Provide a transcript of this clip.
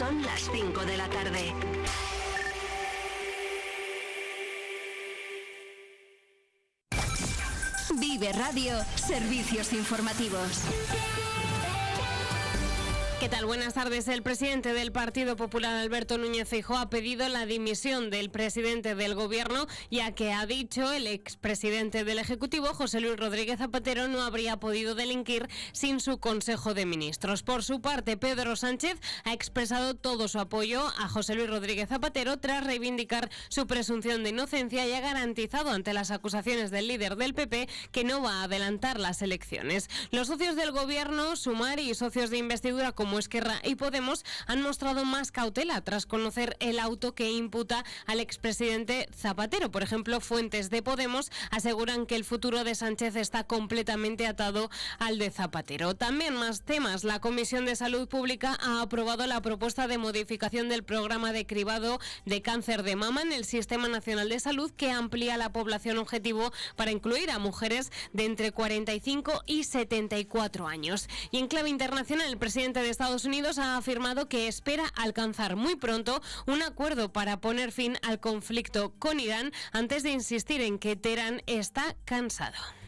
Son las 5 de la tarde. Vive Radio, servicios informativos. ¿Qué tal? Buenas tardes. El presidente del Partido Popular, Alberto Núñez Feijóo, ha pedido la dimisión del presidente del Gobierno, ya que ha dicho el expresidente del Ejecutivo, José Luis Rodríguez Zapatero, no habría podido delinquir sin su Consejo de Ministros. Por su parte, Pedro Sánchez ha expresado todo su apoyo a José Luis Rodríguez Zapatero tras reivindicar su presunción de inocencia y ha garantizado ante las acusaciones del líder del PP que no va a adelantar las elecciones. Los socios del Gobierno, Sumar y socios de investidura como Esquerra y Podemos han mostrado más cautela tras conocer el auto que imputa al expresidente Zapatero. Por ejemplo, fuentes de Podemos aseguran que el futuro de Sánchez está completamente atado al de Zapatero. También más temas. La Comisión de Salud Pública ha aprobado la propuesta de modificación del programa de cribado de cáncer de mama en el Sistema Nacional de Salud, que amplía la población objetivo para incluir a mujeres de entre 45 y 74 años. Y en clave internacional, el presidente de Estados Unidos ha afirmado que espera alcanzar muy pronto un acuerdo para poner fin al conflicto con Irán, antes de insistir en que Teherán está cansado.